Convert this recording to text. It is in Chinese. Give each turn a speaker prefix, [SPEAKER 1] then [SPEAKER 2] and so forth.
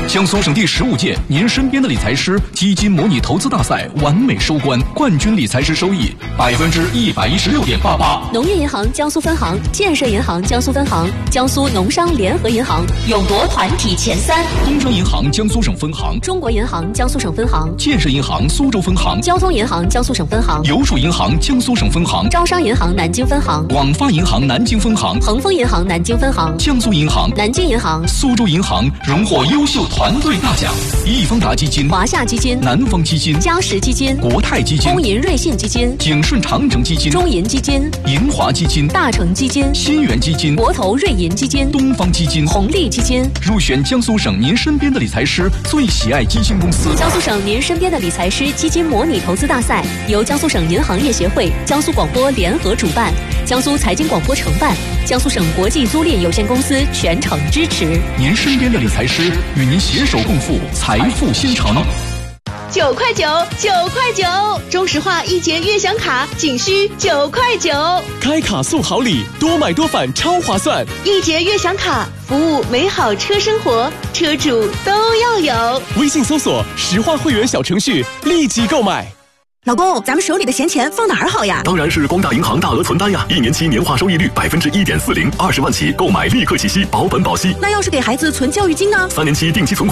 [SPEAKER 1] 江苏省第15届您身边的理财师基金模拟投资大赛完美收官，冠军理财师收益116.88%。
[SPEAKER 2] 农业银行江苏分行、建设银行江苏分行、江苏农商联合银行勇夺团体前3。
[SPEAKER 1] 工商银行江苏省分行、
[SPEAKER 2] 中国银行江苏省分行、
[SPEAKER 1] 建设银行苏州分行、
[SPEAKER 2] 交通银行江苏省分行、
[SPEAKER 1] 邮储银行江苏省分行、
[SPEAKER 2] 招商银行南京分行、
[SPEAKER 1] 广发银行南京分行、
[SPEAKER 2] 恒丰银行南京分行、
[SPEAKER 1] 江苏银行、
[SPEAKER 2] 南京银行、
[SPEAKER 1] 苏州银行荣获优秀团队大奖。易方达基金、
[SPEAKER 2] 华夏基金、
[SPEAKER 1] 南方基金、
[SPEAKER 2] 嘉实基金、
[SPEAKER 1] 国泰基金、
[SPEAKER 2] 工银瑞信基金、
[SPEAKER 1] 景顺长城基金、
[SPEAKER 2] 中银基金、
[SPEAKER 1] 银华基金、
[SPEAKER 2] 大成基金、
[SPEAKER 1] 新源基金、
[SPEAKER 2] 国投瑞银基金、
[SPEAKER 1] 东方基金、
[SPEAKER 2] 红利基金
[SPEAKER 1] 入选江苏省您身边的理财师最喜爱基金公司。
[SPEAKER 2] 江苏省您身边的理财师基金模拟投资大赛由江苏省银行业协会、江苏广播联合主办，江苏财经广播承办，江苏省国际租赁有限公司全程支持。
[SPEAKER 1] 您身边的理财师与您携手共赴财富新城。
[SPEAKER 3] 9块9，9块9，中石化一节悦享卡仅需9块9，
[SPEAKER 4] 开卡送好礼，多买多返超划算。
[SPEAKER 3] 一节悦享卡，服务美好车生活，车主都要有。
[SPEAKER 4] 微信搜索石化会员小程序，立即购买。
[SPEAKER 5] 老公，咱们手里的闲钱放哪儿好呀？
[SPEAKER 6] 当然是光大银行大额存单呀！1年期年化收益率1.40%，20万起购买立刻起息，保本保息。
[SPEAKER 5] 那要是给孩子存教育金呢？
[SPEAKER 6] 3年期定期存款